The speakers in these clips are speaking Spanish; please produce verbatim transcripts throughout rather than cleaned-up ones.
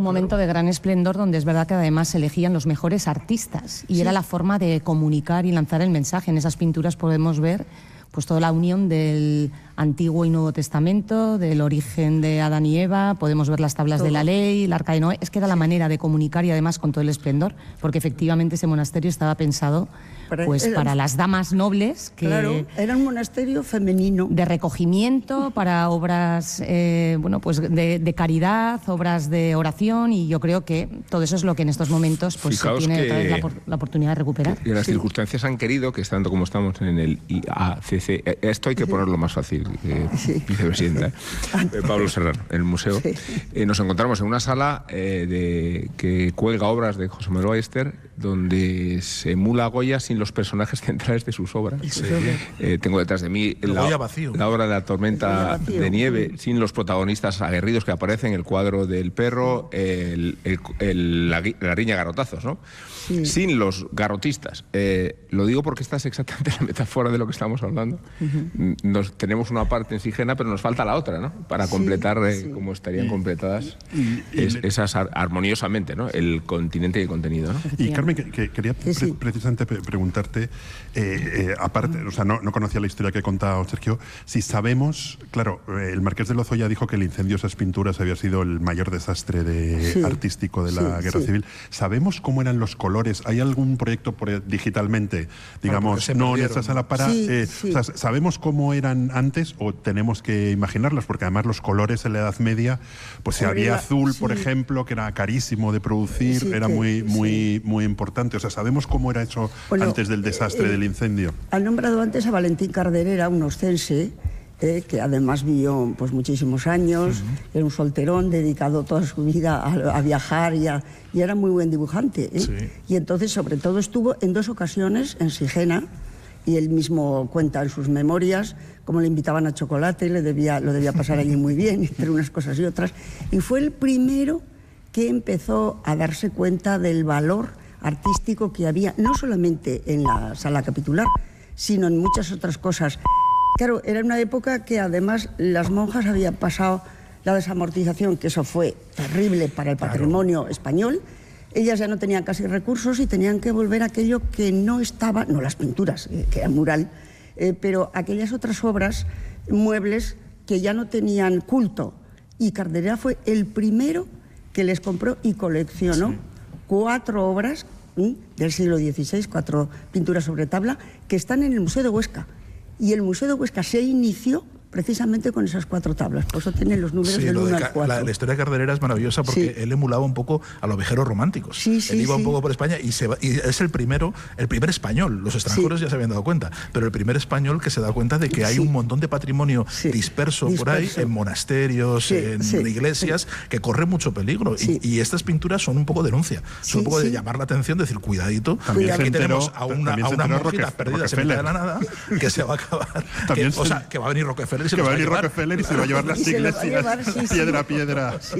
momento de gran esplendor donde es verdad que además se elegían los mejores artistas y sí. era la forma de comunicar y lanzar el mensaje. En esas pinturas podemos ver pues toda la unión del Antiguo y Nuevo Testamento, del origen de Adán y Eva, podemos ver las tablas todo. de la ley, el Arca de Noé. Es que era la manera de comunicar y además con todo el esplendor, porque efectivamente ese monasterio estaba pensado pues era, para las damas nobles. Que, claro, era un monasterio femenino. De recogimiento, para obras eh, bueno, pues de, de caridad, obras de oración, y yo creo que todo eso es lo que en estos momentos pues, se tiene otra vez la, la oportunidad de recuperar. Y las sí. circunstancias han querido que, estando como estamos en el I A C C, esto hay que ponerlo más fácil, eh, sí. vicepresidenta, eh, Pablo Serrano, en el museo, sí. eh, nos encontramos en una sala eh, de, que cuelga obras de José Manuel Ballester, donde se emula a Goya sin los personajes centrales de sus obras. Sí. Eh, tengo detrás de mí la, la obra de la tormenta de nieve, sin los protagonistas aguerridos que aparecen, el cuadro del perro, el, el, el, la, la riña garrotazos, ¿no? Sí. Sin los garrotistas. Eh, lo digo porque esta es exactamente la metáfora de lo que estamos hablando. Uh-huh. Nos, tenemos una parte en Sigena, pero nos falta la otra, ¿no? Para sí, completar eh, sí. como estarían y, completadas y, y, es, esas ar armoniosamente, ¿no? El continente y el contenido, ¿no? Y Carmen, que, que quería pre sí. precisamente preguntarte, eh, eh, aparte, o sea, no, no conocía la historia que ha contado Sergio, si sabemos, claro, el Marqués de Lozoya dijo que el incendio de esas pinturas había sido el mayor desastre de, sí. artístico de la sí, Guerra sí. Civil. ¿Sabemos cómo eran los colores? ¿Hay algún proyecto por, digitalmente, digamos, no en esa sala para... Sí, eh, sí. O sea, ¿sabemos cómo eran antes o tenemos que imaginarlas? Porque además los colores en la Edad Media, pues si había azul, sí. por ejemplo, que era carísimo de producir, sí, era que, muy, muy, sí. muy importante. O sea, ¿sabemos cómo era eso bueno, antes del desastre eh, del incendio? Han nombrado antes a Valentín Carderera, un oscense, eh, que además vivió pues, muchísimos años, uh-huh. era un solterón dedicado toda su vida a, a viajar y, a, y era muy buen dibujante. ¿eh? Sí. Y entonces, sobre todo, estuvo en dos ocasiones en Sigena, y él mismo cuenta en sus memorias cómo le invitaban a chocolate, le debía, lo debía pasar allí muy bien, entre unas cosas y otras. Y fue el primero que empezó a darse cuenta del valor artístico que había, no solamente en la sala capitular, sino en muchas otras cosas. Claro, era una época que además las monjas habían pasado la desamortización, que eso fue terrible para el patrimonio claro. español. Ellas ya no tenían casi recursos y tenían que volver a aquello que no estaba, no las pinturas, eh, que era mural, eh, pero aquellas otras obras, muebles, que ya no tenían culto. Y Carderera fue el primero que les compró y coleccionó sí. cuatro obras ¿sí? del siglo dieciséis, cuatro pinturas sobre tabla, que están en el Museo de Huesca. Y el Museo de Huesca se inició precisamente con esas cuatro tablas, por eso tienen los números sí, del uno al cuatro. La, la historia de Carderera es maravillosa porque sí. él emulaba un poco a los viajeros románticos. Sí, sí, él iba sí. un poco por España y, se va, y es el primero, el primer español, los extranjeros sí. ya se habían dado cuenta, pero el primer español que se da cuenta de que hay sí. un montón de patrimonio sí. disperso, disperso por ahí, en monasterios, sí, en sí, iglesias, sí. que corre mucho peligro. Sí. Y, y estas pinturas son un poco denuncia, son sí, un poco sí. de llamar la atención, decir, cuidadito, también aquí enteró, tenemos a, una, a unas monjitas perdidas en mitad de la nada, que se va a acabar. que, o sea, que va a venir Rockefeller y se que va a llevar. Y se va a llevar las iglesias, llevar, sí, piedra a sí. piedra. Sí.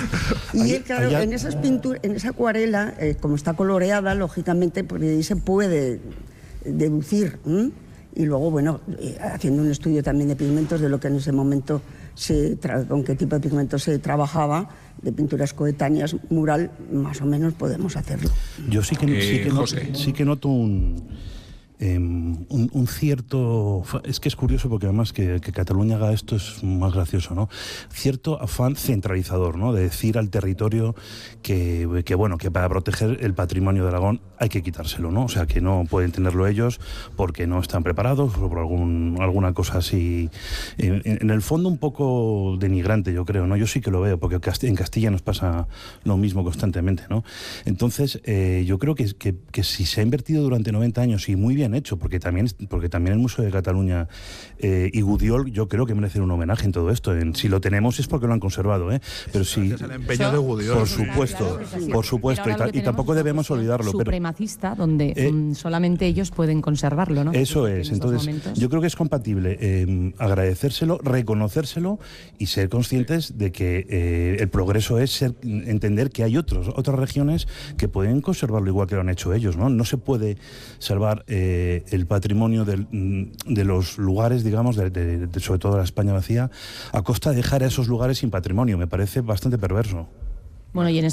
Y él, claro, allá... en esas pinturas, en esa acuarela, eh, como está coloreada, lógicamente, pues ahí se puede deducir. ¿m? Y luego, bueno, eh, haciendo un estudio también de pigmentos, de lo que en ese momento, se tra con qué tipo de pigmentos se trabajaba, de pinturas coetáneas, mural, más o menos podemos hacerlo. Yo sí que, eh, sí que, noto, sí que noto un... Eh, un, un cierto, es que es curioso porque además que, que Cataluña haga esto es más gracioso, ¿no? Cierto afán centralizador, ¿no? De decir al territorio que, que bueno, que para proteger el patrimonio de Aragón hay que quitárselo, ¿no? O sea, que no pueden tenerlo ellos porque no están preparados o por algún, alguna cosa así. En, en el fondo un poco denigrante, yo creo, ¿no? Yo sí que lo veo porque en Castilla nos pasa lo mismo constantemente, ¿no? Entonces, eh, yo creo que, que, que si se ha invertido durante noventa años y muy bien hecho, porque también, porque también el Museo de Cataluña eh, y Gudiol yo creo que merecen un homenaje en todo esto. En, si lo tenemos es porque lo han conservado, ¿eh? Pero si, el empeño de Gudiol. Por supuesto, claro, por supuesto, y, ta, y tampoco debemos olvidarlo. Supremacista, pero, donde eh, mm, solamente ellos pueden conservarlo, ¿no? Eso es, entonces momentos. yo creo que es compatible eh, agradecérselo, reconocérselo y ser conscientes de que eh, el progreso es ser, entender que hay otros, otras regiones que pueden conservarlo igual que lo han hecho ellos, ¿no? No se puede salvar eh, el patrimonio de, de los lugares, digamos, de, de, de, sobre todo de la España vacía, a costa de dejar a esos lugares sin patrimonio. Me parece bastante perverso. Bueno, y en